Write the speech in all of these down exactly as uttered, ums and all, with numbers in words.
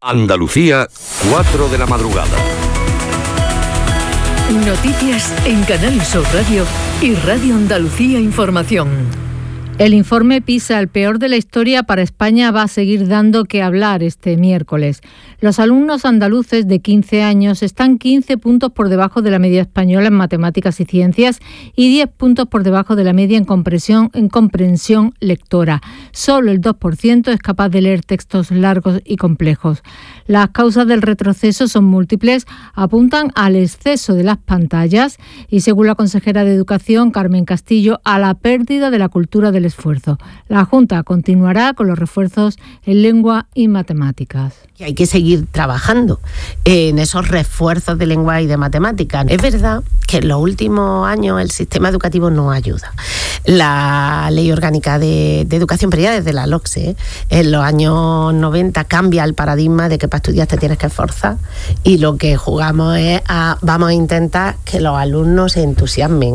Andalucía, cuatro de la madrugada. Noticias en Canal Sur Radio y Radio Andalucía Información. El informe PISA, el peor de la historia para España, va a seguir dando que hablar este miércoles. Los alumnos andaluces de quince años están quince puntos por debajo de la media española en matemáticas y ciencias y diez puntos por debajo de la media en comprensión, en comprensión lectora. Solo el dos por ciento es capaz de leer textos largos y complejos. Las causas del retroceso son múltiples, apuntan al exceso de las pantallas y, según la consejera de Educación, Carmen Castillo, a la pérdida de la cultura del esfuerzo. La Junta continuará con los refuerzos en lengua y matemáticas. Y hay que seguir trabajando en esos refuerzos de lengua y de matemáticas. Es verdad que en los últimos años el sistema educativo no ayuda. La Ley Orgánica de, de Educación, pero ya desde la LOCSE, en los años noventa cambia el paradigma de que para estudiar te tienes que esforzar y lo que jugamos es a, vamos a intentar que los alumnos se entusiasmen.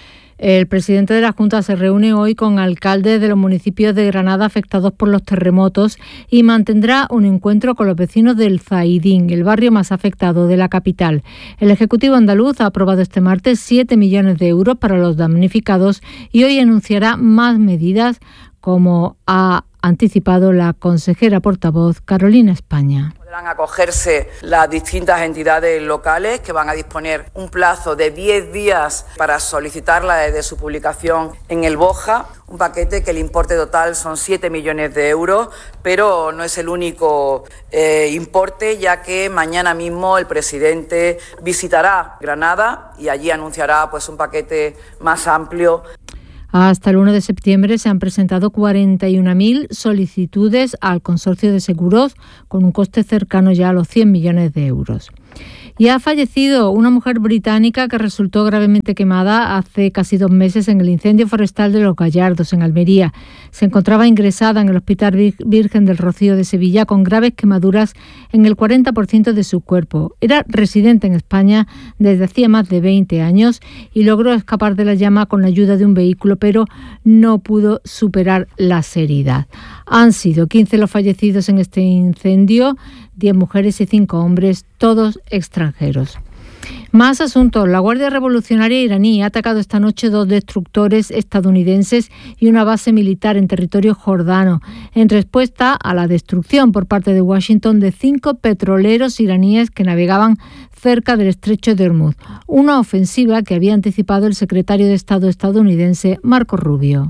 El presidente de la Junta se reúne hoy con alcaldes de los municipios de Granada afectados por los terremotos y mantendrá un encuentro con los vecinos del Zaidín, el barrio más afectado de la capital. El Ejecutivo andaluz ha aprobado este martes siete millones de euros para los damnificados y hoy anunciará más medidas, como ha anticipado la consejera portavoz Carolina España. Podrán acogerse las distintas entidades locales que van a disponer un plazo de diez días para solicitarla desde su publicación en el BOJA, un paquete que el importe total son siete millones de euros, pero no es el único eh, importe, ya que mañana mismo el presidente visitará Granada y allí anunciará pues un paquete más amplio. Hasta el uno de septiembre se han presentado cuarenta y una mil solicitudes al Consorcio de Seguros, con un coste cercano ya a los cien millones de euros. Y ha fallecido una mujer británica que resultó gravemente quemada hace casi dos meses en el incendio forestal de Los Gallardos, en Almería. Se encontraba ingresada en el Hospital Virgen del Rocío de Sevilla con graves quemaduras en el cuarenta por ciento de su cuerpo. Era residente en España desde hacía más de veinte años y logró escapar de la llama con la ayuda de un vehículo, pero no pudo superar las heridas. Han sido quince los fallecidos en este incendio, diez mujeres y cinco hombres, todos extranjeros. Más asuntos. La Guardia Revolucionaria iraní ha atacado esta noche dos destructores estadounidenses y una base militar en territorio jordano, en respuesta a la destrucción por parte de Washington de cinco petroleros iraníes que navegaban cerca del estrecho de Hormuz, una ofensiva que había anticipado el secretario de Estado estadounidense Marco Rubio.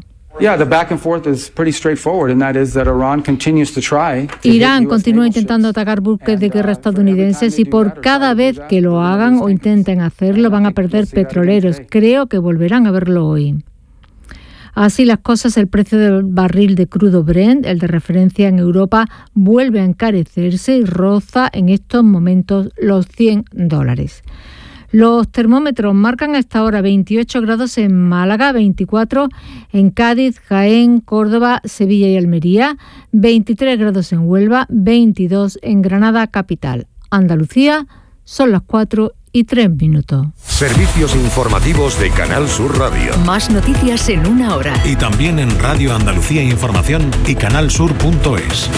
Irán continúa intentando atacar buques de guerra estadounidenses y por cada vez que lo hagan o intenten hacerlo van a perder petroleros. Creo que volverán a verlo hoy. Así las cosas, el precio del barril de crudo Brent, el de referencia en Europa, vuelve a encarecerse y roza en estos momentos los cien dólares. Los termómetros marcan a esta hora veintiocho grados en Málaga, veinticuatro en Cádiz, Jaén, Córdoba, Sevilla y Almería, veintitrés grados en Huelva, veintidós en Granada capital. Andalucía, son las cuatro y tres minutos. Servicios informativos de Canal Sur Radio. Más noticias en una hora. Y también en Radio Andalucía Información y canalsur punto es.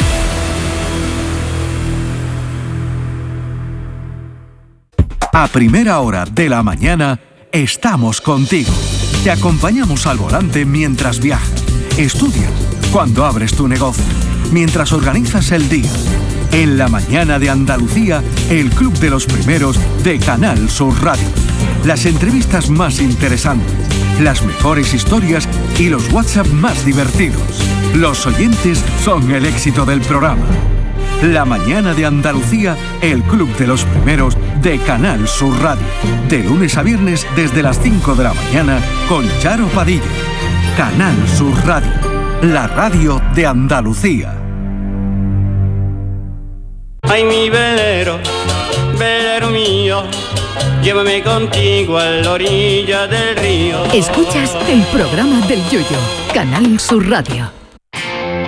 A primera hora de la mañana estamos contigo. Te acompañamos al volante mientras viajas, estudias, cuando abres tu negocio, mientras organizas el día. En la mañana de Andalucía, el Club de los Primeros de Canal Sur Radio. Las entrevistas más interesantes, las mejores historias y los WhatsApp más divertidos. Los oyentes son el éxito del programa. La mañana de Andalucía, el Club de los Primeros de Canal Sur Radio. De lunes a viernes desde las cinco de la mañana con Charo Padilla. Canal Sur Radio, la radio de Andalucía. Ay, mi velero, velero mío, llévame contigo a la orilla del río. Escuchas el programa del Yoyo, Canal Sur Radio.